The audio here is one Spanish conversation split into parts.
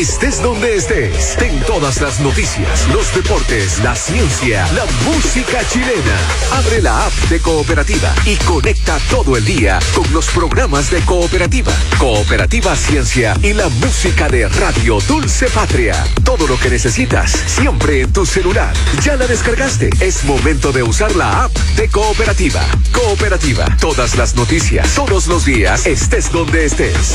Estés donde estés, ten todas las noticias, los deportes, la ciencia, la música chilena. Abre la app de Cooperativa y conecta todo el día con los programas de Cooperativa, Cooperativa Ciencia y la música de Radio Dulce Patria. Todo lo que necesitas, siempre en tu celular. ¿Ya la descargaste? Es momento de usar la app de Cooperativa. Cooperativa, todas las noticias, todos los días, estés donde estés.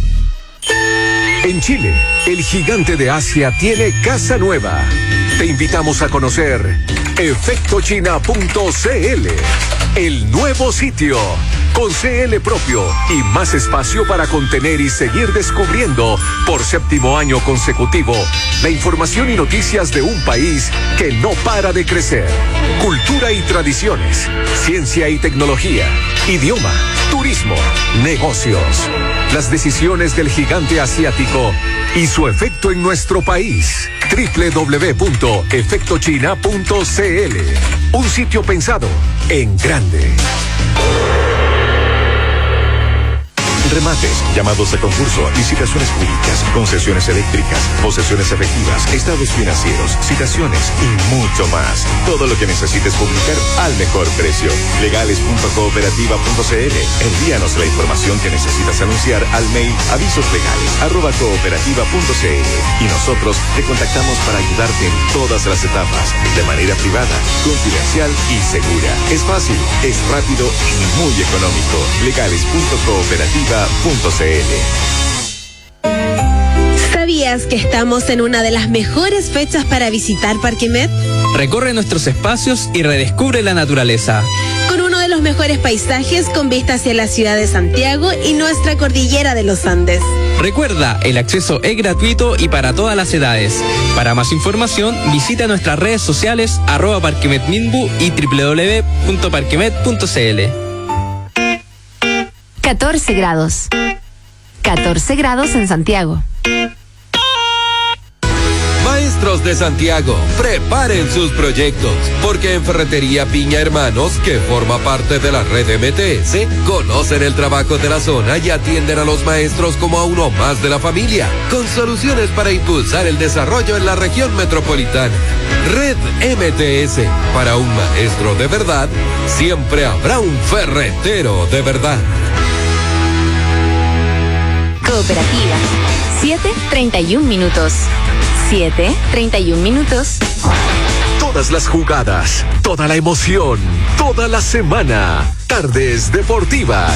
En Chile, el gigante de Asia tiene casa nueva. Te invitamos a conocer efectochina.cl, el nuevo sitio, con CL propio y más espacio para contener y seguir descubriendo por 7º año consecutivo la información y noticias de un país que no para de crecer. Cultura y tradiciones, ciencia y tecnología, idioma, turismo, negocios. Las decisiones del gigante asiático y su efecto en nuestro país. www.efectochina.cl, un sitio pensado en grande. Remates, llamados de concurso, licitaciones públicas, concesiones eléctricas, posesiones efectivas, estados financieros, citaciones y mucho más. Todo lo que necesites publicar al mejor precio. Legales.cooperativa.cl. Envíanos la información que necesitas anunciar al mail avisoslegales@cooperativa.cl y nosotros te contactamos para ayudarte en todas las etapas, de manera privada, confidencial y segura. Es fácil, es rápido y muy económico. Legales.cooperativa.cl. ¿Sabías que estamos en una de las mejores fechas para visitar Parque Met? Recorre nuestros espacios y redescubre la naturaleza. Con uno de los mejores paisajes con vista hacia la ciudad de Santiago y nuestra cordillera de los Andes. Recuerda, el acceso es gratuito y para todas las edades. Para más información, visita nuestras redes sociales @parquemetminbu y www.parquemet.cl. 14 grados. 14 grados en Santiago. Maestros de Santiago, preparen sus proyectos, porque en Ferretería Piña Hermanos, que forma parte de la red MTS, conocen el trabajo de la zona y atienden a los maestros como a uno más de la familia, con soluciones para impulsar el desarrollo en la región metropolitana. Red MTS, para un maestro de verdad, siempre habrá un ferretero de verdad. Cooperativa. 7:31 minutos. 7:31 minutos. Todas las jugadas, toda la emoción, toda la semana. Tardes Deportivas.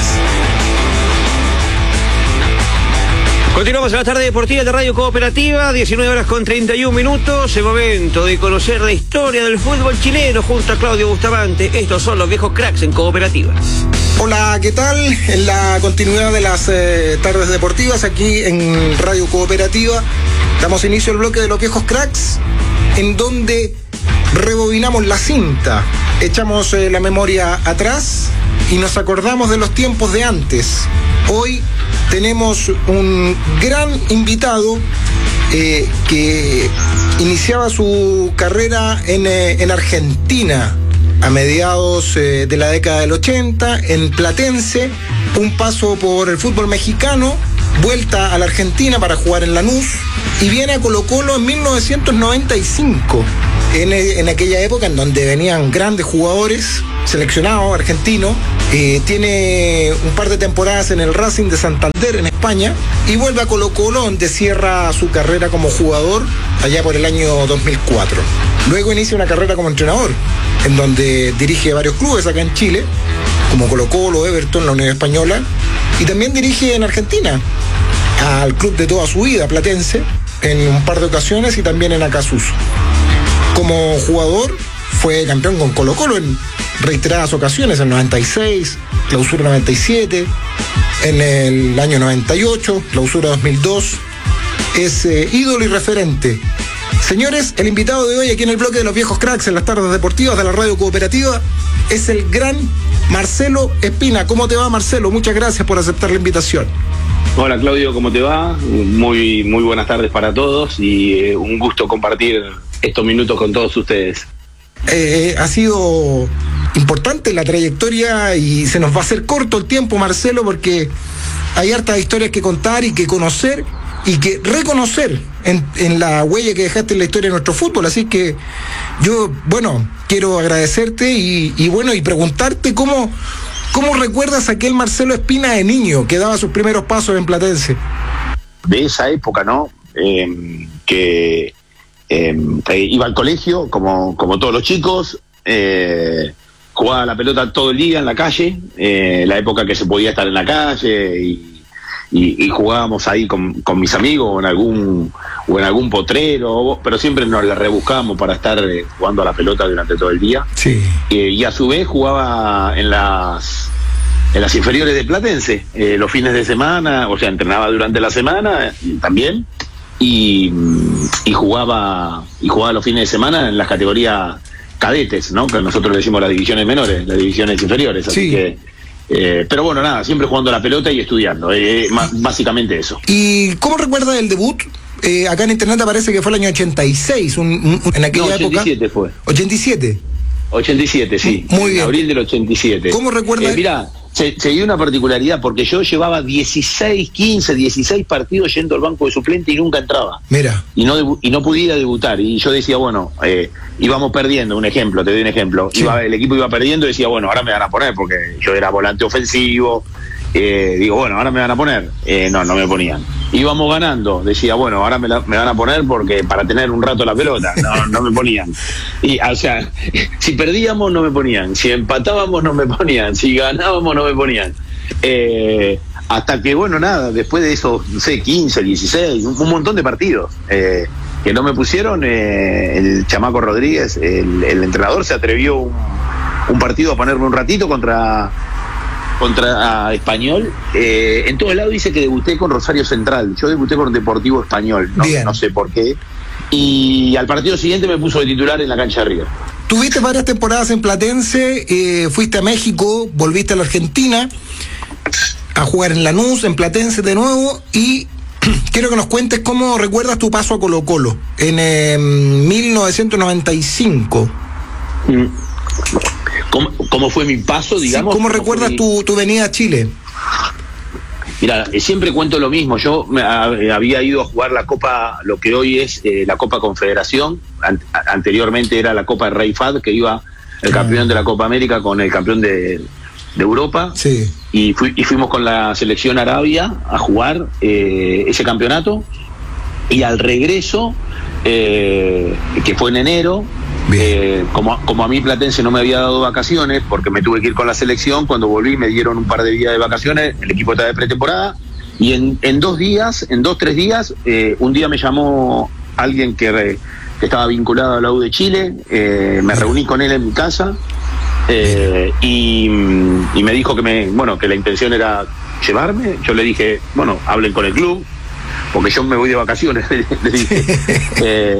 Continuamos en la tarde deportiva de Radio Cooperativa, 19:31. El momento de conocer la historia del fútbol chileno junto a Claudio Bustamante. Estos son los viejos cracks en Cooperativa. Hola, ¿qué tal? En la continuidad de las tardes deportivas aquí en Radio Cooperativa, damos inicio al bloque de los viejos cracks, en donde rebobinamos la cinta, echamos la memoria atrás y nos acordamos de los tiempos de antes. Hoy tenemos un gran invitado que iniciaba su carrera en Argentina a mediados de la década del 80, en Platense, un paso por el fútbol mexicano, vuelta a la Argentina para jugar en Lanús y viene a Colo-Colo en 1995, en aquella época en donde venían grandes jugadores, seleccionado argentino, tiene un par de temporadas en el Racing de Santander en España y vuelve a Colo-Colo, donde cierra su carrera como jugador allá por el año 2004. Luego inicia una carrera como entrenador, en donde dirige varios clubes acá en Chile, como Colo-Colo, Everton, la Unión Española, y también dirige en Argentina al club de toda su vida, Platense, en un par de ocasiones y también en Acasuso. Como jugador fue campeón con Colo-Colo en reiteradas ocasiones, en 96, clausura 97, en el año 98, clausura 2002, es ídolo y referente. Señores, el invitado de hoy aquí en el bloque de los viejos cracks en las tardes deportivas de la Radio Cooperativa es el gran Marcelo Espina. ¿Cómo te va, Marcelo? Muchas gracias por aceptar la invitación. Hola, Claudio, ¿cómo te va? Muy buenas tardes para todos y un gusto compartir estos minutos con todos ustedes. Ha sido importante la trayectoria y se nos va a hacer corto el tiempo, Marcelo, porque hay hartas historias que contar y que conocer, y que reconocer en la huella que dejaste en la historia de nuestro fútbol. Así que yo, bueno, quiero agradecerte y preguntarte cómo recuerdas a aquel Marcelo Espina de niño que daba sus primeros pasos en Platense. De esa época, ¿no? Que iba al colegio como todos los chicos, jugaba la pelota todo el día en la calle, la época que se podía estar en la calle y jugábamos ahí con mis amigos o en algún potrero, pero siempre nos la rebuscábamos para estar jugando a la pelota durante todo el día. Sí. Y a su vez jugaba en las inferiores de Platense, los fines de semana, o sea, entrenaba durante la semana también, y jugaba los fines de semana en las categorías cadetes, ¿no? Que nosotros le decimos las divisiones menores, las divisiones inferiores, así sí. que pero bueno, nada, siempre jugando a la pelota y estudiando, básicamente eso. ¿Y cómo recuerdas el debut? Acá en internet aparece que fue el año 86, en aquella época. 87 fue. 87. 87, sí. Muy bien. En abril del 87. ¿Cómo recuerdas? Mirá, se dio una particularidad porque yo llevaba 16 partidos yendo al banco de suplente y nunca entraba. Mira. Y no podía debutar. Y yo decía, bueno, íbamos perdiendo, te doy un ejemplo. Sí. El equipo iba perdiendo y decía, bueno, ahora me van a poner porque yo era volante ofensivo. Digo, bueno, ahora me van a poner. No me ponían. Íbamos ganando, decía, bueno, ahora me van a poner porque para tener un rato la pelota. No me ponían. Y, o sea, si perdíamos no me ponían, si empatábamos no me ponían, si ganábamos no me ponían. Hasta que, bueno, nada, después de esos, no sé, 15, 16, un montón de partidos que no me pusieron, el chamaco Rodríguez, el entrenador, se atrevió un partido a ponerme un ratito contra Español. En todo el lado dice que debuté con Rosario Central. Yo debuté con Deportivo Español, no sé por qué. Y al partido siguiente me puso de titular en la cancha de Río. Tuviste varias temporadas en Platense, fuiste a México, volviste a la Argentina a jugar en Lanús, en Platense de nuevo, y quiero que nos cuentes cómo recuerdas tu paso a Colo-Colo en 1995. ¿Cómo fue mi paso, digamos? Sí, ¿cómo recuerdas tu venida a Chile? Mira, siempre cuento lo mismo. Yo había ido a jugar la Copa, lo que hoy es la Copa Confederación. Anteriormente era la Copa de Rey Fad, que iba el campeón de la Copa América con el campeón de Europa. Sí. Y fuimos con la selección Arabia a jugar ese campeonato. Y al regreso, que fue en enero, como a mí Platense no me había dado vacaciones porque me tuve que ir con la selección, cuando volví me dieron un par de días de vacaciones, el equipo estaba de pretemporada, y en 2-3 días, un día me llamó alguien que estaba vinculado a la U de Chile, me reuní con él en mi casa, y me dijo que la intención era llevarme. Yo le dije, bueno, hablen con el club porque yo me voy de vacaciones, le dije.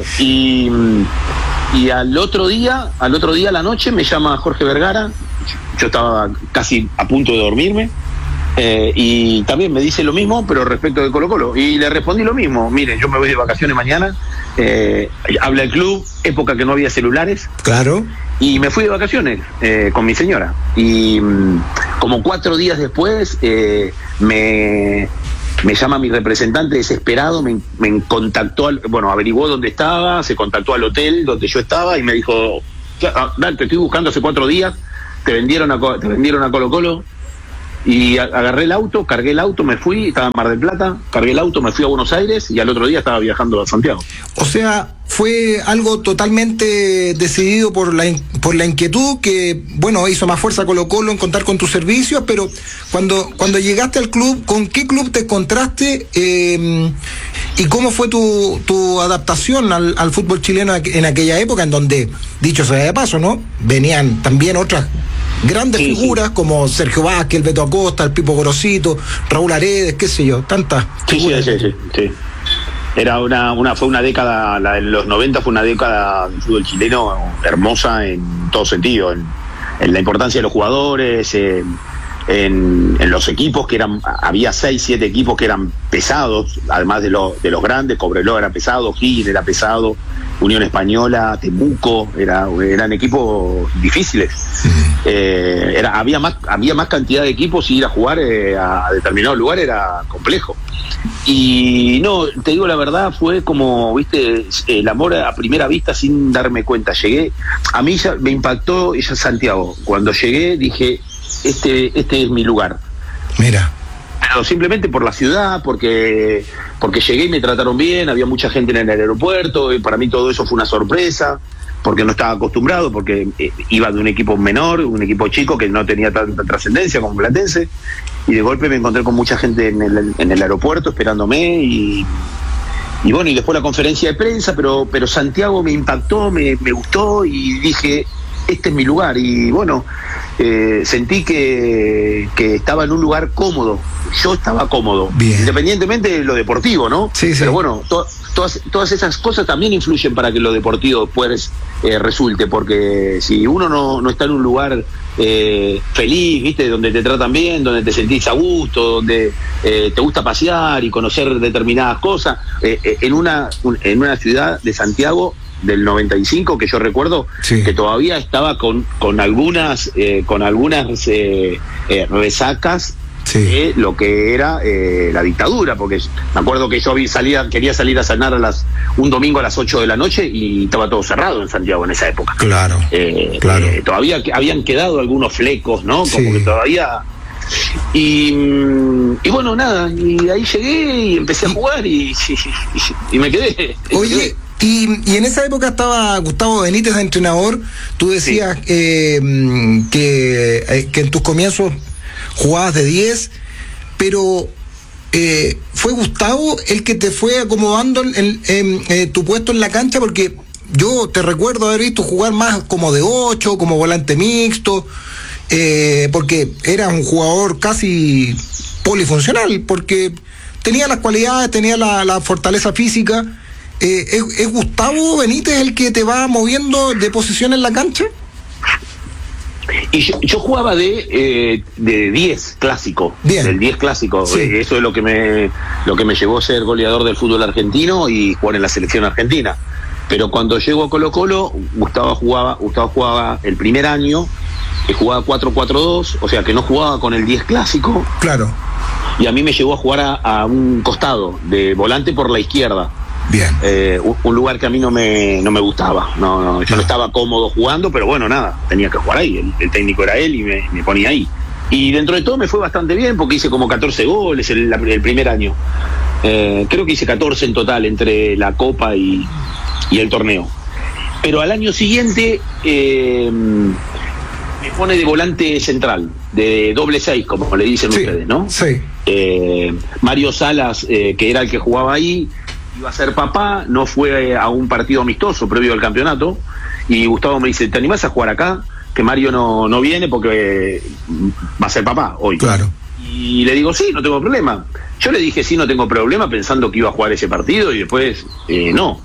Y al otro día a la noche me llama Jorge Vergara. Yo estaba casi a punto de dormirme, y también me dice lo mismo, pero respecto de Colo-Colo, y le respondí lo mismo. Miren, yo me voy de vacaciones mañana, habla el club, época que no había celulares. Claro. Y me fui de vacaciones con mi señora, y como 4 días después me llama mi representante desesperado, me contactó, averiguó dónde estaba, se contactó al hotel donde yo estaba y me dijo, te estoy buscando hace 4 días, te vendieron a Colo-Colo. Y agarré el auto, cargué el auto, me fui, estaba en Mar del Plata, cargué el auto, me fui a Buenos Aires y al otro día estaba viajando a Santiago. O sea, fue algo totalmente decidido por la inquietud que, hizo más fuerza Colo-Colo en contar con tus servicios, pero cuando llegaste al club, ¿con qué club te encontraste y cómo fue tu adaptación al fútbol chileno en aquella época, en donde, dicho sea de paso, ¿no?, venían también otras grandes figuras como Sergio Vázquez, el Beto Acosta, el Pipo Gorosito, Raúl Aredes, qué sé yo, tantas figuras. Sí. Era fue una década, la de los 90 fue una década del fútbol chileno hermosa en todo sentido, en la importancia de los jugadores, en los equipos que había 6, 7 equipos que eran pesados, además de los grandes. Cobreloa era pesado, Gil era pesado, Unión Española, Temuco, eran equipos difíciles. Había más cantidad de equipos y ir a jugar a determinado lugar era complejo. Y no, te digo la verdad, fue como, viste, el amor a primera vista sin darme cuenta. Llegué, a mí ya me impactó ella Santiago. Cuando llegué dije, este es mi lugar. Mira. Pero simplemente por la ciudad, porque llegué y me trataron bien, había mucha gente en el aeropuerto, y para mí todo eso fue una sorpresa, porque no estaba acostumbrado, porque iba de un equipo menor, un equipo chico que no tenía tanta trascendencia como Platense, y de golpe me encontré con mucha gente en el aeropuerto esperándome, y bueno, y después la conferencia de prensa, pero Santiago me impactó, me gustó, y dije, este es mi lugar. Y bueno, sentí que estaba en un lugar cómodo. Yo estaba cómodo, bien, independientemente de lo deportivo, ¿no? Sí. Pero bueno, todas esas cosas también influyen para que lo deportivo después resulte, porque si uno no está en un lugar feliz, ¿viste? Donde te tratan bien, donde te sentís a gusto, donde te gusta pasear y conocer determinadas cosas, en una ciudad de Santiago del 95, que yo recuerdo, sí, que todavía estaba con algunas resacas, sí, de lo que era la dictadura, porque me acuerdo que yo quería salir a cenar un domingo a las 8 de la noche y estaba todo cerrado en Santiago en esa época. Claro. Todavía habían quedado algunos flecos, ¿no? Como sí, que todavía. Y bueno, nada, y ahí llegué y empecé a jugar y me quedé. Oye, y en esa época estaba Gustavo Benítez de entrenador. Tú decías, sí, que en tus comienzos jugabas de 10, pero ¿fue Gustavo el que te fue acomodando en tu puesto en la cancha? Porque yo te recuerdo haber visto jugar más como de 8, como volante mixto, porque eras un jugador casi polifuncional, porque tenía las cualidades, tenía la fortaleza física. ¿Es Gustavo Benítez el que te va moviendo de posición en la cancha? Y yo jugaba de 10 clásico. Bien. Del 10 clásico. Sí. Eso es lo que me llevó a ser goleador del fútbol argentino y jugar en la selección argentina. Pero cuando llego a Colo-Colo, Gustavo jugaba el primer año, que jugaba 4-4-2, o sea que no jugaba con el 10 clásico. Claro. Y a mí me llevó a jugar a un costado, de volante por la izquierda. Bien. Un lugar que a mí no me gustaba. No, yo no estaba cómodo jugando, pero bueno, nada, tenía que jugar ahí. El técnico era él y me ponía ahí. Y dentro de todo me fue bastante bien, porque hice como 14 goles el primer año. Creo que hice 14 en total entre la Copa y el torneo. Pero al año siguiente me pone de volante central, de doble 6, como le dicen, sí, ustedes, ¿no? Sí. Mario Salas, que era el que jugaba ahí, iba a ser papá, no fue a un partido amistoso previo al campeonato, y Gustavo me dice, ¿te animás a jugar acá? Que Mario no viene porque va a ser papá hoy. Claro. Y le digo, sí, no tengo problema. Yo le dije, sí, no tengo problema, pensando que iba a jugar ese partido, y después, no.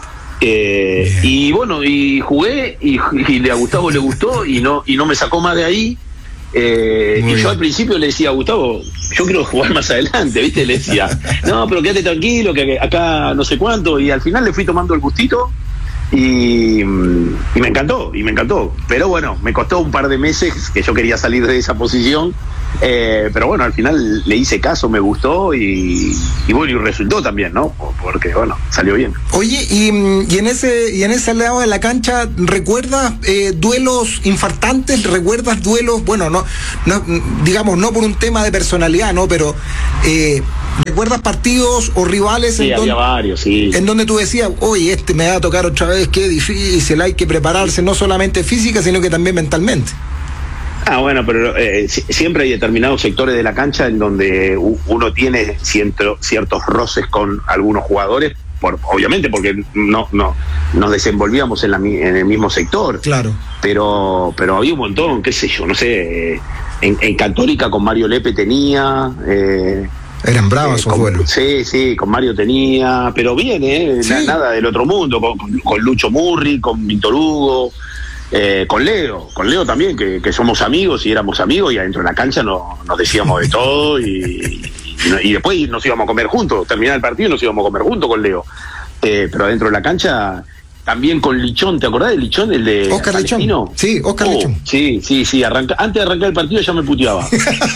Y bueno, y jugué, y a Gustavo le gustó, y no me sacó más de ahí. Y yo al principio le decía a Gustavo, yo quiero jugar más adelante, ¿viste? Le decía, no, pero quédate tranquilo, que acá no sé cuánto. Y al final le fui tomando el gustito y me encantó. Pero bueno, me costó un par de meses que yo quería salir de esa posición. Pero bueno, al final le hice caso, me gustó y bueno, y resultó también, ¿no? Porque bueno, salió bien. Oye, y en ese lado de la cancha, ¿recuerdas duelos infartantes? ¿Recuerdas duelos, bueno, no digamos, no por un tema de personalidad, ¿no? Pero ¿recuerdas partidos o rivales? Sí, había varios, sí. En donde tú decías, oye, me va a tocar otra vez, qué difícil, hay que prepararse no solamente física, sino que también mentalmente. Bueno, pero siempre hay determinados sectores de la cancha en donde uno tiene ciertos roces con algunos jugadores, obviamente porque no nos desenvolvíamos en el mismo sector. Claro. Pero había un montón, qué sé yo, no sé, en Católica con Mario Lepe tenía... Eran bravas esos duelos. Sí, con Mario tenía, pero bien, ¿sí? Nada del otro mundo, con Lucho Murri, con Víctor Hugo... Con Leo también, que somos amigos y éramos amigos, y adentro de la cancha nos decíamos de todo, y después nos íbamos a comer juntos, terminaba el partido y nos íbamos a comer juntos con Leo. Pero adentro de la cancha también con Lichón, ¿te acordás de Lichón? El de Oscar Lichón. Sí, Oscar Lichón. Sí, antes de arrancar el partido ya me puteaba.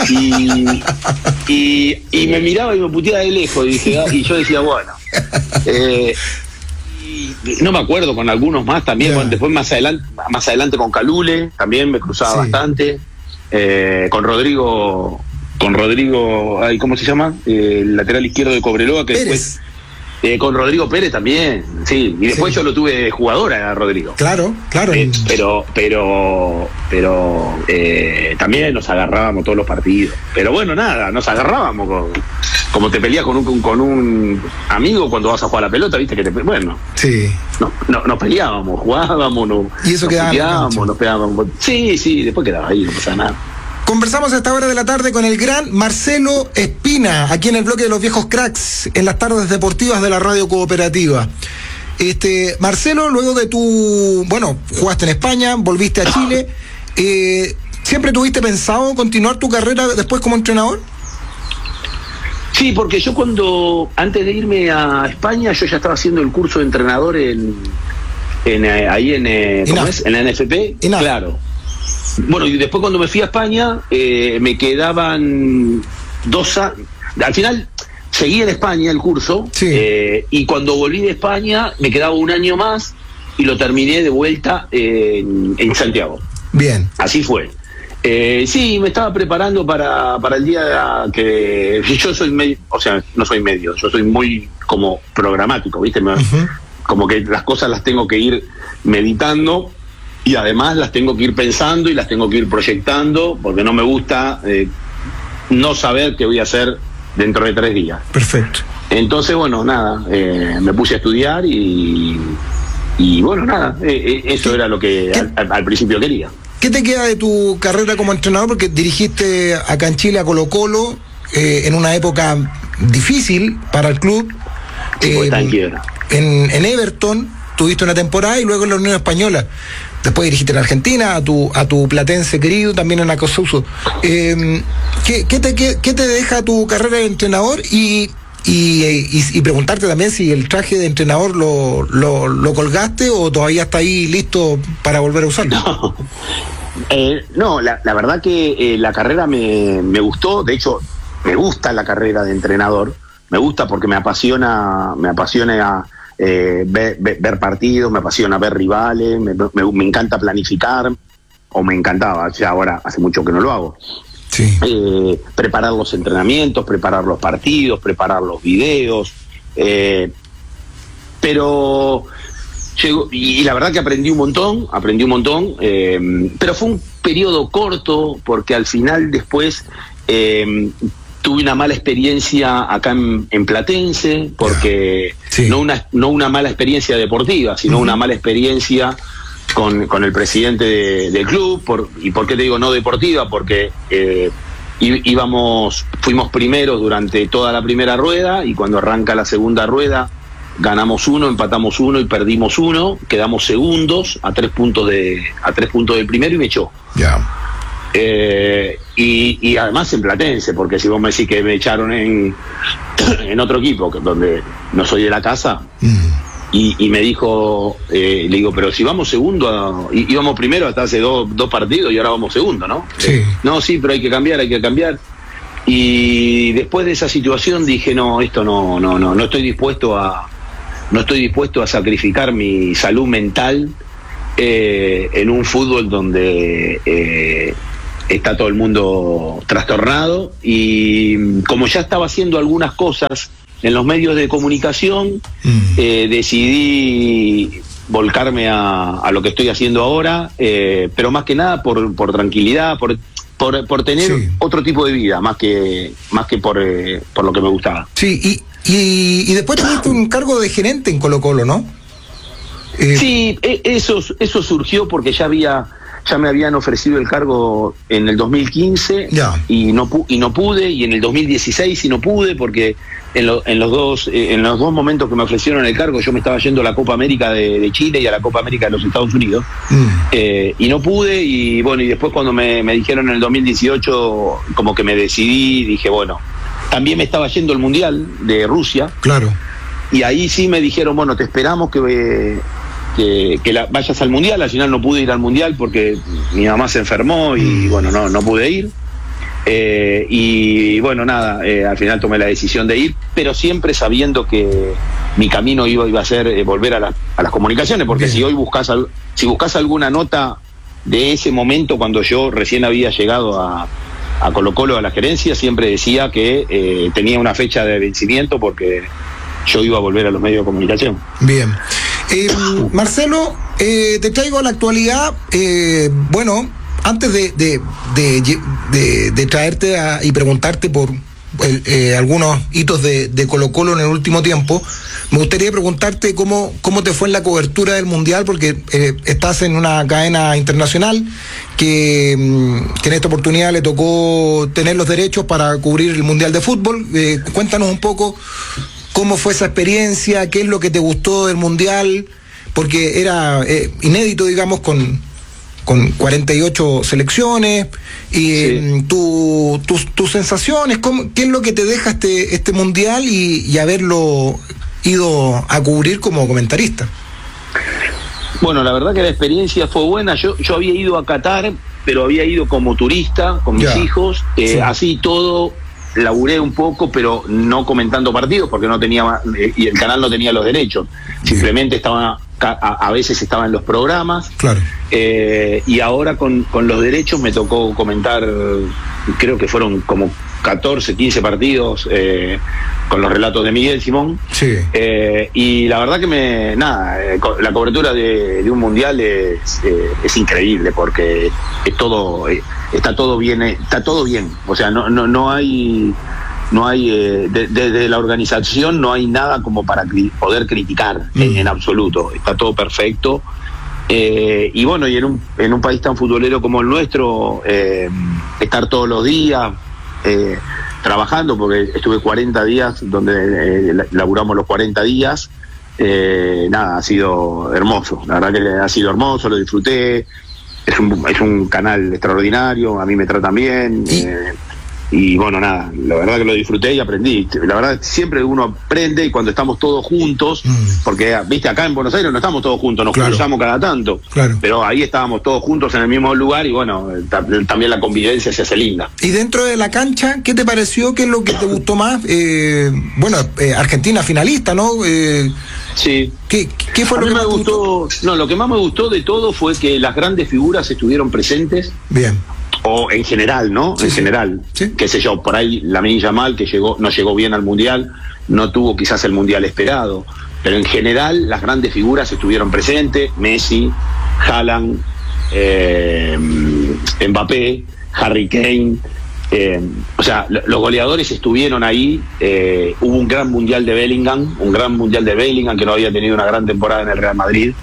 y me miraba y me puteaba de lejos, y yo decía, bueno. No me acuerdo, con algunos más también, después más adelante con Calule, también me cruzaba bastante. Con Rodrigo, ¿cómo se llama? El lateral izquierdo de Cobreloa, que Pérez. Después con Rodrigo Pérez también, sí, y después yo lo tuve de jugador a Rodrigo. Claro. Pero también nos agarrábamos todos los partidos. Pero bueno, nada, nos agarrábamos como te peleas con un amigo cuando vas a jugar a la pelota, viste que sí. Nos peleábamos, jugábamos, y eso nos pegábamos. Sí, después quedaba ahí, no pasa nada. Conversamos a esta hora de la tarde con el gran Marcelo Espina, aquí en el bloque de los viejos cracks, en las tardes deportivas de la Radio Cooperativa. Marcelo, luego de jugaste en España, volviste a Chile, ¿siempre tuviste pensado continuar tu carrera después como entrenador? Sí, porque yo antes de irme a España, yo ya estaba haciendo el curso de entrenador en la NFP, claro. Bueno, y después cuando me fui a España, me quedaban 2 años. Al final seguí en España el curso, y cuando volví de España me quedaba 1 año más y lo terminé de vuelta en Santiago. Bien. Así fue. Sí, me estaba preparando para el día que yo soy medio, no soy medio, yo soy muy como programático, ¿viste? Como que las cosas las tengo que ir meditando, y además las tengo que ir pensando y las tengo que ir proyectando, porque no me gusta no saber qué voy a hacer dentro de 3 días. Perfecto. Entonces, bueno, nada, me puse a estudiar y bueno, nada, eso era lo que al principio quería. ¿Qué te queda de tu carrera como entrenador? Porque dirigiste acá en Chile a Colo-Colo en una época difícil para el club. Está en quiebra. En Everton tuviste una temporada y luego en la Unión Española. Después dirigiste en Argentina, a tu platense querido, también en Acosauso. ¿Qué te deja tu carrera de entrenador? Y preguntarte también si el traje de entrenador lo colgaste o todavía está ahí listo para volver a usarlo. No, la verdad que la carrera me gustó. De hecho, me gusta la carrera de entrenador. Me gusta porque me apasiona ver partidos, me apasiona ver rivales, me encanta planificar, o me encantaba, ya ahora hace mucho que no lo hago. Sí. Preparar los entrenamientos, preparar los partidos, preparar los videos, pero llegó, y la verdad que aprendí un montón, pero fue un periodo corto, porque al final después tuve una mala experiencia acá en Platense, porque no una mala experiencia deportiva, sino una mala experiencia con el presidente del club. ¿Y por qué te digo no deportiva? Porque fuimos primeros durante toda la primera rueda, y cuando arranca la segunda rueda ganamos 1, empatamos 1 y perdimos 1, quedamos segundos a 3 puntos del primero, y me echó. Y además en Platense, porque si vos me decís que me echaron en otro equipo donde no soy de la casa, y me dijo, le digo, pero si vamos segundo, íbamos primero hasta hace dos partidos y ahora vamos segundo, ¿no? Sí. No, sí, pero hay que cambiar. Y después de esa situación dije, no, esto no estoy dispuesto a sacrificar mi salud mental en un fútbol donde está todo el mundo trastornado. Y como ya estaba haciendo algunas cosas en los medios de comunicación, decidí volcarme a lo que estoy haciendo ahora, pero más que nada por tranquilidad, por tener otro tipo de vida, más que por lo que me gustaba. Sí, y después tuviste un cargo de gerente en Colo-Colo, ¿no? Sí, eso surgió porque ya me habían ofrecido el cargo en el 2015 y no pude, y en el 2016 y no pude porque en los dos momentos que me ofrecieron el cargo, yo me estaba yendo a la Copa América de Chile y a la Copa América de los Estados Unidos, y no pude, y bueno, y después cuando me dijeron en el 2018, como que me decidí, dije, bueno, también me estaba yendo el Mundial de Rusia. Claro. Y ahí sí me dijeron, bueno, te esperamos que vayas al Mundial. Al final no pude ir al Mundial porque mi mamá se enfermó y bueno, no pude ir. Y bueno, nada, al final tomé la decisión de ir, pero siempre sabiendo que mi camino iba a ser volver a las comunicaciones, porque si hoy buscas alguna nota de ese momento, cuando yo recién había llegado a Colo-Colo, a la gerencia, siempre decía que tenía una fecha de vencimiento porque yo iba a volver a los medios de comunicación. Bien. Marcelo, te traigo a la actualidad, bueno, antes de traerte y preguntarte por algunos hitos de Colo-Colo en el último tiempo, me gustaría preguntarte cómo te fue en la cobertura del Mundial, porque estás en una cadena internacional que en esta oportunidad le tocó tener los derechos para cubrir el Mundial de Fútbol. Cuéntanos un poco cómo fue esa experiencia, qué es lo que te gustó del Mundial, porque era inédito, digamos, con 48 selecciones, y tus sensaciones, qué es lo que te deja este Mundial y haberlo ido a cubrir como comentarista. Bueno, la verdad que la experiencia fue buena. Yo había ido a Qatar, pero había ido como turista con mis hijos, así todo. Laburé un poco, pero no comentando partidos, porque no tenía, y el canal no tenía los derechos. Simplemente estaba, a veces estaba en los programas. Claro. Y ahora con los derechos me tocó comentar, creo que fueron como 14, 15 partidos con los relatos de Miguel Simón. Sí. Y la verdad que la cobertura de un mundial es increíble, porque es todo, está todo bien. O sea, no hay desde la organización no hay nada como para poder criticar en absoluto. Está todo perfecto. Y bueno, y en un país tan futbolero como el nuestro, estar todos los días trabajando, porque estuve 40 días donde laburamos los 40 días, ha sido hermoso. La verdad que ha sido hermoso, lo disfruté. Es un canal extraordinario, a mí me tratan bien. Y bueno, nada, la verdad que lo disfruté y aprendí. La verdad, siempre uno aprende, y cuando estamos todos juntos, porque, viste, acá en Buenos Aires no estamos todos juntos, nos cruzamos cada tanto, pero ahí estábamos todos juntos en el mismo lugar, y bueno, también la convivencia se hace linda. Y dentro de la cancha, ¿qué te pareció? ¿Qué es lo que te gustó más? Argentina finalista, ¿no? Sí. ¿Qué fue lo que me gustó? No, lo que más me gustó de todo fue que las grandes figuras estuvieron presentes. Bien. O en general, ¿no? Sí, en general. Sí. Qué sé yo, por ahí Lamine Yamal, que no llegó bien al Mundial, no tuvo quizás el Mundial esperado. Pero en general, las grandes figuras estuvieron presentes. Messi, Haaland, Mbappé, Harry Kane. O sea, los goleadores estuvieron ahí. Hubo un gran Mundial de Bellingham, que no había tenido una gran temporada en el Real Madrid.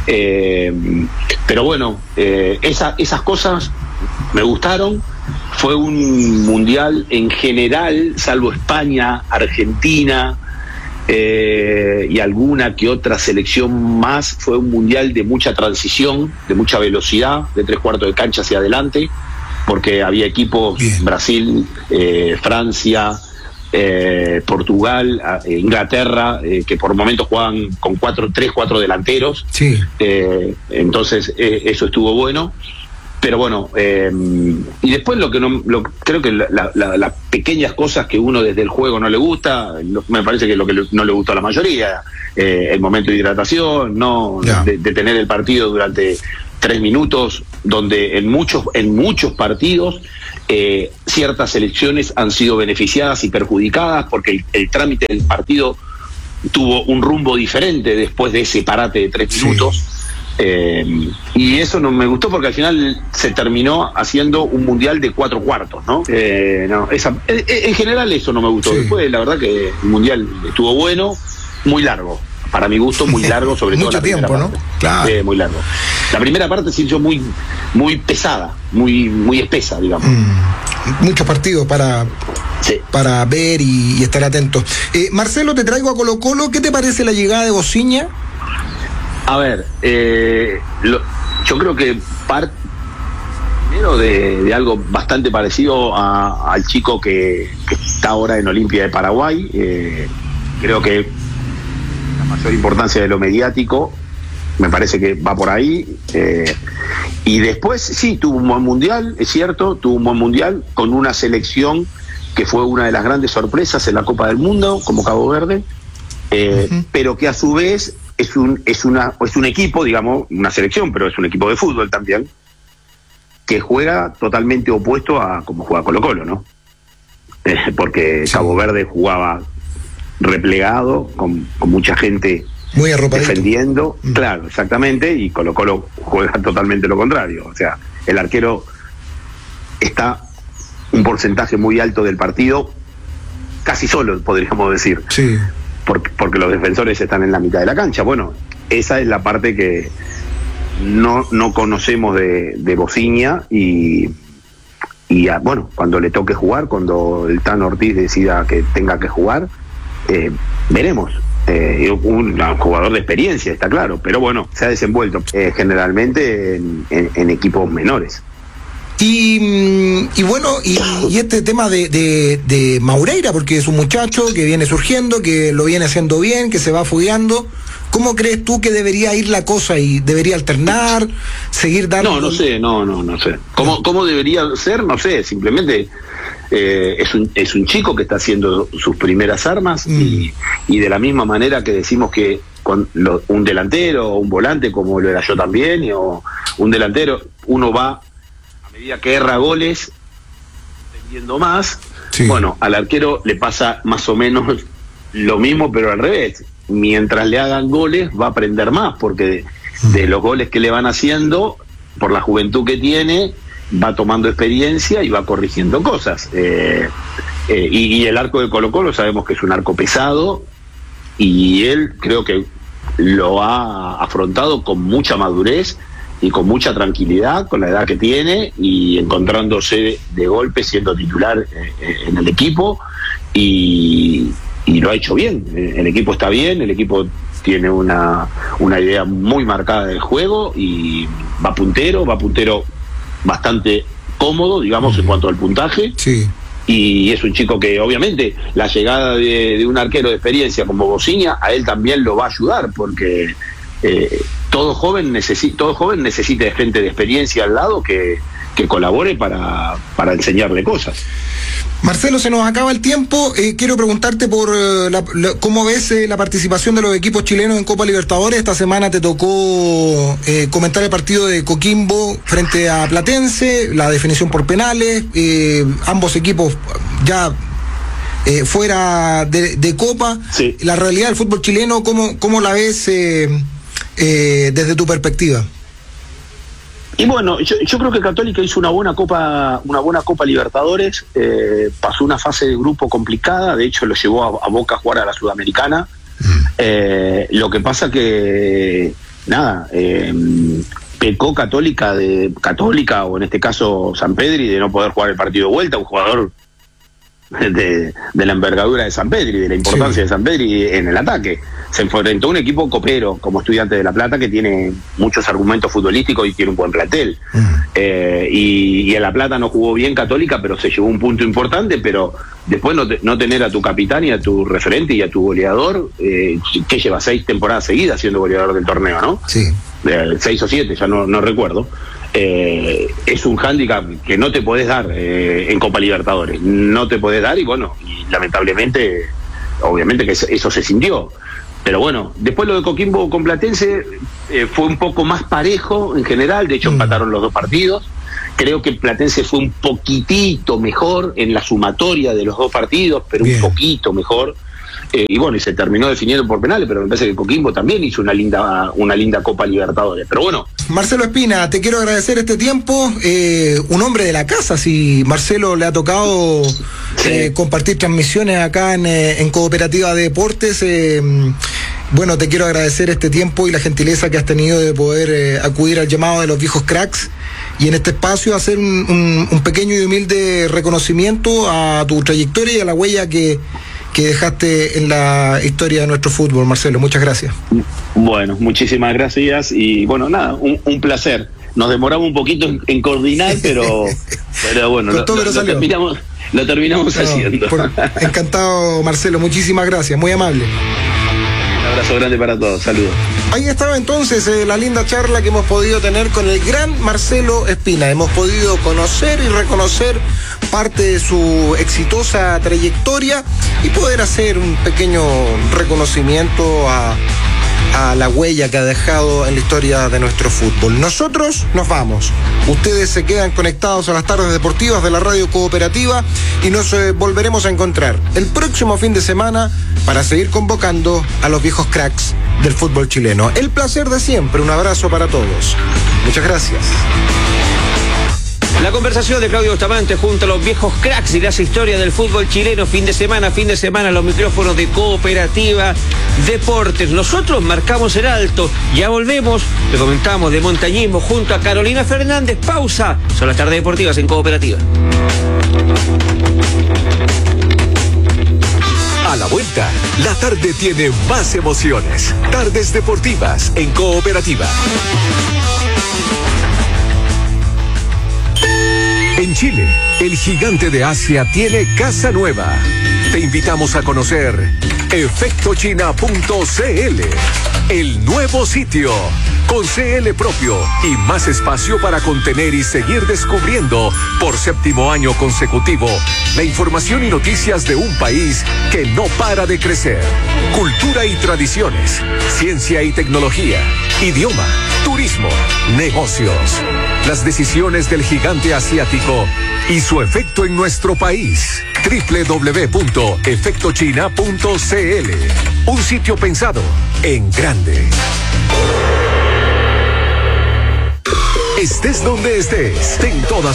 Pero bueno, esas cosas me gustaron. Fue un mundial en general, salvo España, Argentina y alguna que otra selección más, fue un mundial de mucha transición, de mucha velocidad, de 3/4 de cancha hacia adelante, porque había equipos, Brasil, Francia, Portugal, Inglaterra, que por momentos jugaban con 3-4 delanteros. Sí. Entonces eso estuvo bueno. Pero bueno, y después creo que las pequeñas cosas que uno desde el juego no le gusta, me parece que lo que no le gustó a la mayoría, el momento de hidratación, de tener el partido durante 3 minutos, donde en muchos partidos ciertas selecciones han sido beneficiadas y perjudicadas, porque el trámite del partido tuvo un rumbo diferente después de ese parate de 3 minutos. Y eso no me gustó, porque al final se terminó haciendo un mundial de 4/4, ¿no? En general eso no me gustó. Después, la verdad que el mundial estuvo bueno, muy largo. Para mi gusto, muy largo, sobre todo la primera parte. ¿No? Claro. Muy largo. La primera parte se hizo muy, muy pesada, muy espesa, digamos. Muchos partidos para para ver y estar atentos. Marcelo, te traigo a Colo-Colo. ¿Qué te parece la llegada de Bociña? A ver, yo creo que primero de algo bastante parecido al chico que está ahora en Olimpia de Paraguay. Creo que la mayor importancia de lo mediático me parece que va por ahí. Y después sí, tuvo un buen mundial, es cierto, tuvo un buen mundial con una selección que fue una de las grandes sorpresas en la Copa del Mundo, como Cabo Verde, pero que a su vez es un equipo, digamos, una selección, pero es un equipo de fútbol también, que juega totalmente opuesto a como juega Colo-Colo, ¿no? Porque Cabo Verde jugaba replegado, con mucha gente muy arropadito, defendiendo, claro, exactamente, y Colo-Colo juega totalmente lo contrario. O sea, el arquero está un porcentaje muy alto del partido, casi solo, podríamos decir. Sí. Porque los defensores están en la mitad de la cancha. Bueno, esa es la parte que no conocemos de Bociña y bueno, cuando le toque jugar, cuando el Tan Ortiz decida que tenga que jugar, veremos. Un jugador de experiencia, está claro, pero bueno, se ha desenvuelto generalmente en equipos menores. Y bueno, y este tema de Maureira, porque es un muchacho que viene surgiendo, que lo viene haciendo bien, que se va fogueando. ¿Cómo crees tú que debería ir la cosa y debería alternar, seguir dando? No sé. ¿Cómo debería ser? No sé, simplemente es un chico que está haciendo sus primeras armas y de la misma manera que decimos que un delantero o un volante, como lo era yo también, o un delantero, uno va a medida que erra goles entendiendo más. Sí. Bueno, al arquero le pasa más o menos lo mismo, pero al revés. Mientras le hagan goles va a aprender más, porque de los goles que le van haciendo, por la juventud que tiene, va tomando experiencia y va corrigiendo cosas. Y el arco de Colo-Colo sabemos que es un arco pesado, y él creo que lo ha afrontado con mucha madurez y con mucha tranquilidad, con la edad que tiene, y encontrándose de golpe siendo titular en el equipo, y lo ha hecho bien. El equipo está bien, el equipo tiene una idea muy marcada del juego, y va puntero bastante cómodo, digamos, en cuanto al puntaje. Sí. Y es un chico que obviamente la llegada de un arquero de experiencia como Bociña a él también lo va a ayudar, porque todo joven necesita de gente de experiencia al lado que colabore para enseñarle cosas. Marcelo, se nos acaba el tiempo. Quiero preguntarte por cómo ves la participación de los equipos chilenos en Copa Libertadores. Esta semana te tocó comentar el partido de Coquimbo frente a Platense, la definición por penales, ambos equipos ya fuera de Copa. Sí. La realidad del fútbol chileno, ¿cómo la ves desde tu perspectiva? Y bueno, yo creo que Católica hizo una buena Copa Libertadores, pasó una fase de grupo complicada, de hecho lo llevó a Boca a jugar a la Sudamericana. Lo que pasa que pecó Católica o en este caso Sampedri de no poder jugar el partido de vuelta, un jugador de la envergadura de Sampedri, de la importancia de Sampedri en el ataque. Se enfrentó a un equipo copero como Estudiantes de La Plata, que tiene muchos argumentos futbolísticos y tiene un buen plantel. Y en La Plata no jugó bien Católica, pero se llevó un punto importante. Pero después no tener a tu capitán y a tu referente y a tu goleador, que lleva 6 temporadas seguidas siendo goleador del torneo, ¿no? Sí. 6 o 7, ya no recuerdo. Es un hándicap que no te podés dar en Copa Libertadores, no te podés dar, y bueno, y lamentablemente, obviamente que eso se sintió. Pero bueno, después lo de Coquimbo con Platense fue un poco más parejo en general, de hecho empataron los 2 partidos. Creo que Platense fue un poquitito mejor en la sumatoria de los 2 partidos, pero un poquito mejor. Y bueno, y se terminó definiendo por penales, pero me parece que Coquimbo también hizo una linda Copa Libertadores. Pero bueno. Marcelo Espina, te quiero agradecer este tiempo. Un hombre de la casa, si Marcelo le ha tocado compartir transmisiones acá en Cooperativa de Deportes. Bueno, te quiero agradecer este tiempo y la gentileza que has tenido de poder acudir al llamado de los viejos cracks y en este espacio hacer un pequeño y humilde reconocimiento a tu trayectoria y a la huella que dejaste en la historia de nuestro fútbol, Marcelo. Muchas gracias. Bueno, muchísimas gracias y bueno, nada, un placer. Nos demoramos un poquito en coordinar, pero bueno, lo terminamos haciendo. Encantado, Marcelo, muchísimas gracias, muy amable. Un abrazo grande para todos, saludos. Ahí estaba entonces la linda charla que hemos podido tener con el gran Marcelo Espina. Hemos podido conocer y reconocer parte de su exitosa trayectoria y poder hacer un pequeño reconocimiento a la huella que ha dejado en la historia de nuestro fútbol. Nosotros nos vamos. Ustedes se quedan conectados a las tardes deportivas de la Radio Cooperativa y nos volveremos a encontrar el próximo fin de semana para seguir convocando a los viejos cracks del fútbol chileno. El placer de siempre. Un abrazo para todos. Muchas gracias. La conversación de Claudio Bustamante junto a los viejos cracks y las historias del fútbol chileno, fin de semana, los micrófonos de Cooperativa Deportes. Nosotros marcamos el alto, ya volvemos, le comentamos de montañismo junto a Carolina Fernández. Pausa, son las tardes deportivas en Cooperativa. A la vuelta, la tarde tiene más emociones. Tardes deportivas en Cooperativa. En Chile, el gigante de Asia tiene casa nueva. Te invitamos a conocer efectochina.cl, el nuevo sitio, con CL propio y más espacio para contener y seguir descubriendo por 7º año consecutivo la información y noticias de un país que no para de crecer. Cultura y tradiciones, ciencia y tecnología, idioma, turismo, negocios. Las decisiones del gigante asiático y su efecto en nuestro país. www.efectochina.cl, un sitio pensado en grande. Estés donde estés, ten todas